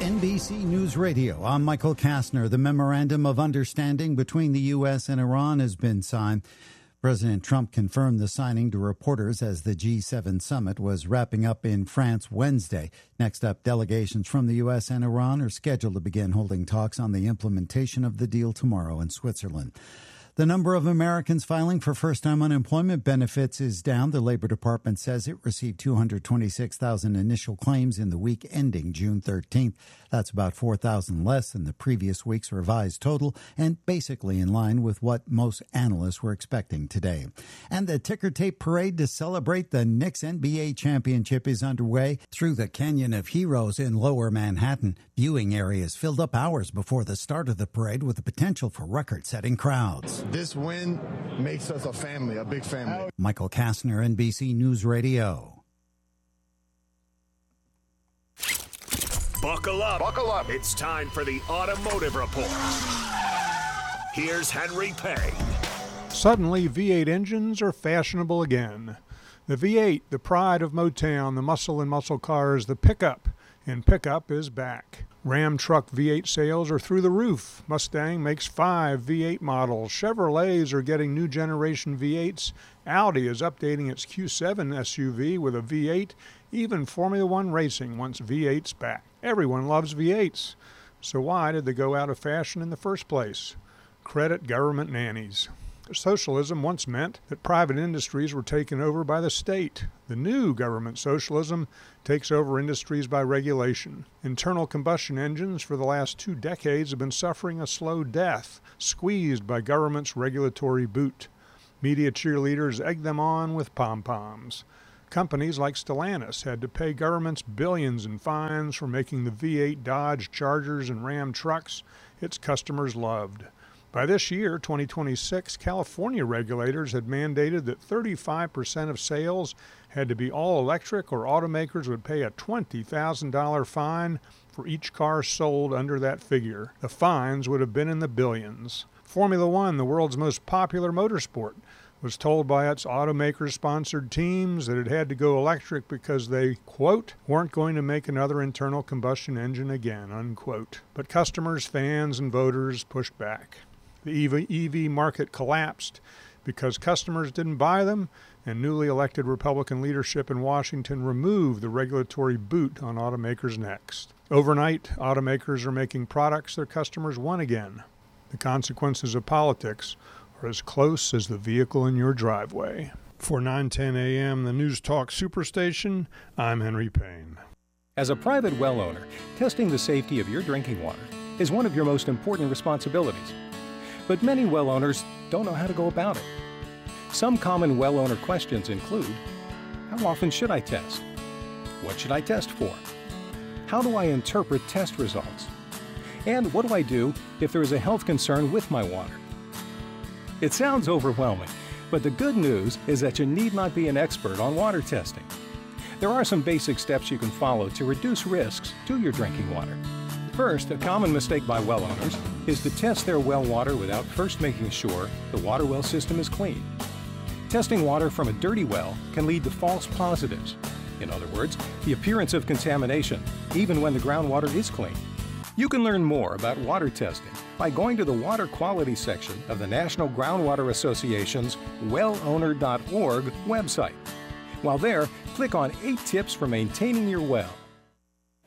NBC News Radio. I'm Michael Kastner. The Memorandum of Understanding between the U.S. and Iran has been signed. President Trump confirmed the signing to reporters as the G7 summit was wrapping up in France Wednesday. Next up, delegations from the U.S. and Iran are scheduled to begin holding talks on the implementation of the deal tomorrow in Switzerland. The number of Americans filing for first-time unemployment benefits is down. The Labor Department says it received 226,000 initial claims in the week ending June 13th. That's about 4,000 less than the previous week's revised total and basically in line with what most analysts were expecting today. And the ticker tape parade to celebrate the Knicks NBA championship is underway through the Canyon of Heroes in Lower Manhattan. Viewing areas filled up hours before the start of the parade with the potential for record-setting crowds. This win makes us a family, a big family. Michael Kastner, NBC News Radio. Buckle up. Buckle up. It's time for the Automotive Report. Here's Henry Payne. Suddenly, V8 engines are fashionable again. The V8, the pride of Motown, the muscle in muscle cars, the pickup, and pickup is back. Ram truck V8 sales are through the roof. Mustang makes 5 V8 models. Chevrolets are getting new generation V8s. Audi is updating its Q7 SUV with a V8. Even Formula One Racing wants V8s back. Everyone loves V8s. So why did they go out of fashion in the first place? Credit government nannies. Socialism once meant that private industries were taken over by the state. The new government socialism takes over industries by regulation. Internal combustion engines for the last 2 decades have been suffering a slow death, squeezed by government's regulatory boot. Media cheerleaders egg them on with pom-poms. Companies like Stellantis had to pay governments billions in fines for making the V8 Dodge Chargers and Ram trucks its customers loved. By this year, 2026, California regulators had mandated that 35% of sales had to be all electric, or automakers would pay a $20,000 fine for each car sold under that figure. The fines would have been in the billions. Formula One, the world's most popular motorsport, was told by its automaker-sponsored teams that it had to go electric because they, quote, weren't going to make another internal combustion engine again, unquote. But customers, fans, and voters pushed back. The EV market collapsed because customers didn't buy them, and newly elected Republican leadership in Washington removed the regulatory boot on automakers' necks. Overnight, automakers are making products their customers want again. The consequences of politics are as close as the vehicle in your driveway. For 910 AM, the News Talk Superstation, I'm Henry Payne. As a private well owner, testing the safety of your drinking water is one of your most important responsibilities. But many well owners don't know how to go about it. Some common well owner questions include, how often should I test? What should I test for? How do I interpret test results? And what do I do if there is a health concern with my water? It sounds overwhelming, but the good news is that you need not be an expert on water testing. There are some basic steps you can follow to reduce risks to your drinking water. First, a common mistake by well owners is to test their well water without first making sure the water well system is clean. Testing water from a dirty well can lead to false positives. In other words, the appearance of contamination, even when the groundwater is clean. You can learn more about water testing by going to the water quality section of the National Groundwater Association's wellowner.org website. While there, click on 8 tips for maintaining your well.